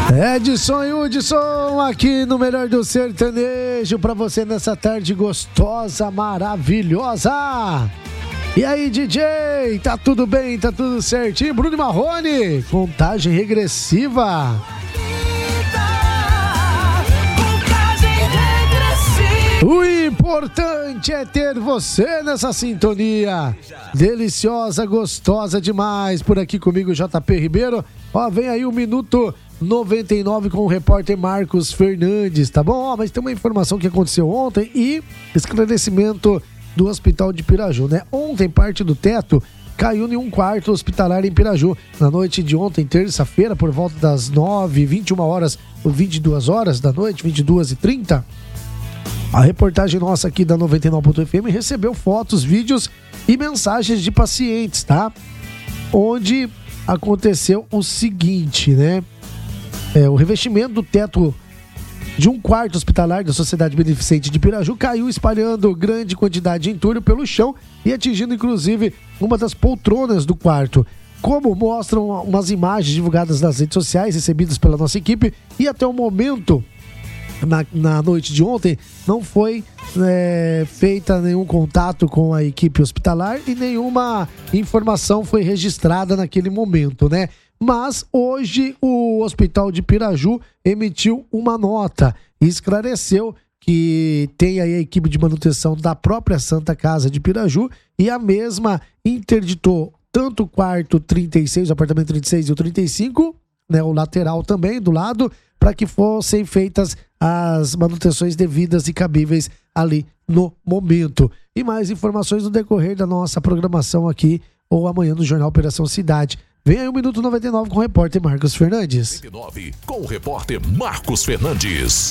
Edson e Hudson aqui no Melhor do Sertanejo pra você nessa tarde gostosa, maravilhosa. E aí, DJ, tá tudo bem? Tá tudo certinho? Bruno e Marrone, contagem regressiva. O importante é ter você nessa sintonia deliciosa, gostosa demais. Por aqui comigo, JP Ribeiro. Ó, vem aí o Minuto 99 com o repórter Marcos Fernandes, tá bom? Ó, mas tem uma informação que aconteceu ontem e esclarecimento do Hospital de Piraju, né? Ontem, parte do teto caiu em um quarto hospitalar em Piraju. Na noite de ontem, terça-feira, por volta das 21 horas ou 22 horas da noite, 22h30, a reportagem nossa aqui da 99.fm recebeu fotos, vídeos e mensagens de pacientes, tá? Onde aconteceu o seguinte, né? O revestimento do teto de um quarto hospitalar da Sociedade Beneficente de Piraju caiu, espalhando grande quantidade de entulho pelo chão e atingindo inclusive uma das poltronas do quarto. Como mostram umas imagens divulgadas nas redes sociais recebidas pela nossa equipe, e até o momento, na noite de ontem, não foi feita nenhum contato com a equipe hospitalar e nenhuma informação foi registrada naquele momento, né? Mas hoje o Hospital de Piraju emitiu uma nota e esclareceu que tem aí a equipe de manutenção da própria Santa Casa de Piraju e a mesma interditou tanto o quarto 36, o apartamento 36 e o 35, né, o lateral também do lado, para que fossem feitas as manutenções devidas e cabíveis ali no momento. E mais informações no decorrer da nossa programação aqui ou amanhã no Jornal Operação Cidade. Vem aí o Minuto 99 com o repórter Marcos Fernandes. 99 com o repórter Marcos Fernandes.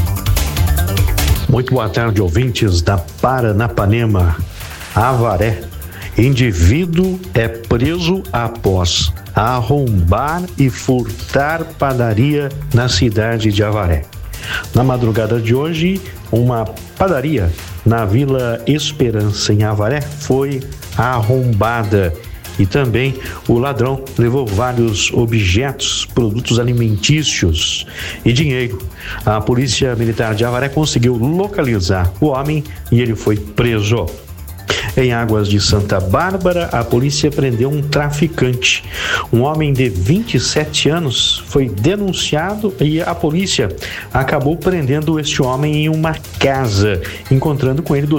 Muito boa tarde, ouvintes da Paranapanema. Avaré. Indivíduo é preso após arrombar e furtar padaria na cidade de Avaré. Na madrugada de hoje, uma padaria na Vila Esperança, em Avaré, foi arrombada. E também o ladrão levou vários objetos, produtos alimentícios e dinheiro. A Polícia Militar de Avaré conseguiu localizar o homem e ele foi preso. Em Águas de Santa Bárbara, a polícia prendeu um traficante. Um homem de 27 anos foi denunciado e a polícia acabou prendendo este homem em uma casa, encontrando com ele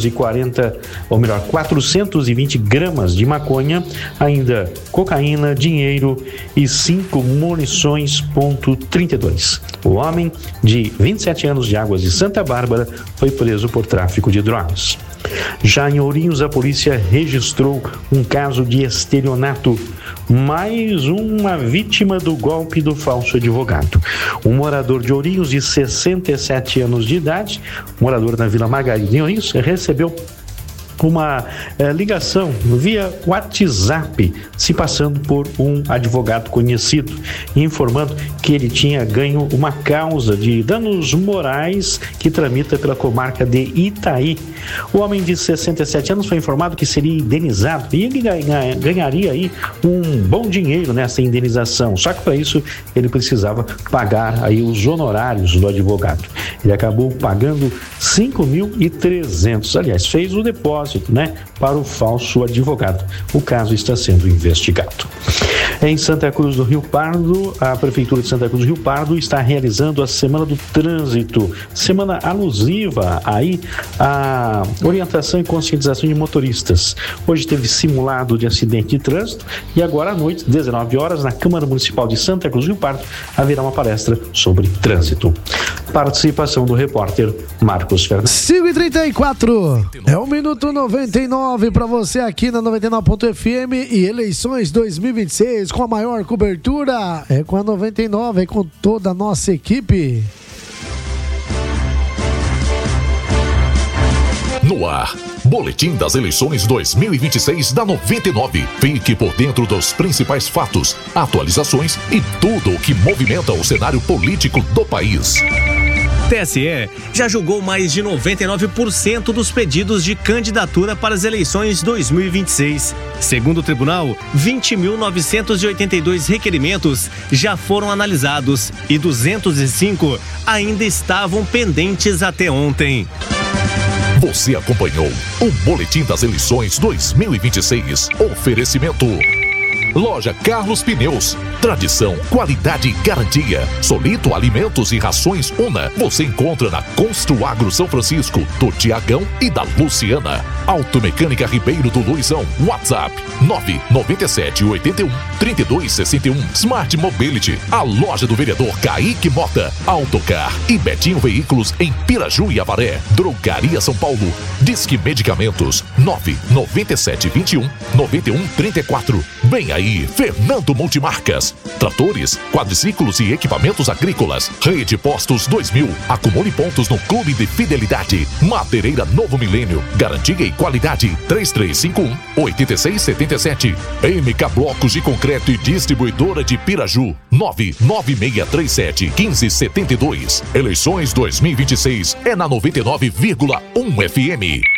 420 gramas de maconha, ainda cocaína, dinheiro e 5 munições .32. O homem de 27 anos de Águas de Santa Bárbara foi preso por tráfico de drogas. Já em Ourinhos, a polícia registrou um caso de estelionato. Mais uma vítima do golpe do falso advogado. Um morador de Ourinhos de 67 anos de idade, morador na Vila Margarida em Ourinhos, recebeu uma ligação via WhatsApp, se passando por um advogado conhecido, informando que ele tinha ganho uma causa de danos morais que tramita pela comarca de Itaí. O homem de 67 anos foi informado que seria indenizado e ele ganharia aí um bom dinheiro nessa indenização, só que para isso ele precisava pagar aí os honorários do advogado. Ele acabou pagando 5.300, aliás, fez o depósito, né, para o falso advogado. O caso está sendo investigado. Em Santa Cruz do Rio Pardo, a Prefeitura de Santa Cruz do Rio Pardo está realizando a Semana do Trânsito, semana alusiva aí à orientação e conscientização de motoristas. Hoje teve simulado de acidente de trânsito e agora à noite, 19 horas, na Câmara Municipal de Santa Cruz do Rio Pardo, haverá uma palestra sobre trânsito. Participação do repórter Marcos Fernandes. 5h34, é o Minuto 99 para você aqui na 99.fm e eleições 2026 com a maior cobertura é com a 99, é com toda a nossa equipe. No ar, Boletim das Eleições 2026 da 99. Fique por dentro dos principais fatos, atualizações e tudo o que movimenta o cenário político do país. TSE já julgou mais de 99% dos pedidos de candidatura para as eleições 2026. Segundo o tribunal, 20.982 requerimentos já foram analisados e 205 ainda estavam pendentes até ontem. Você acompanhou o Boletim das Eleições 2026. Oferecimento: Loja Carlos Pneus. Tradição, qualidade e garantia. Solito Alimentos e Rações Una. Você encontra na Construagro São Francisco, do Tiagão e da Luciana. Automecânica Ribeiro do Luizão. WhatsApp 997 81 32 61. Smart Mobility. A loja do vereador Kaique Mota. Autocar e Betinho Veículos em Piraju e Avaré. Drogaria São Paulo. Disque Medicamentos 997 21 91 34. Vem aí, Fernando Multimarcas. Tratores, quadriciclos e equipamentos agrícolas. Rede Postos 2000. Acumule pontos no Clube de Fidelidade. Madeireira Novo Milênio. Garantia e qualidade. 3351-8677. MK Blocos de Concreto e Distribuidora de Piraju. 99637-1572. Eleições 2026 é na 99,1 FM.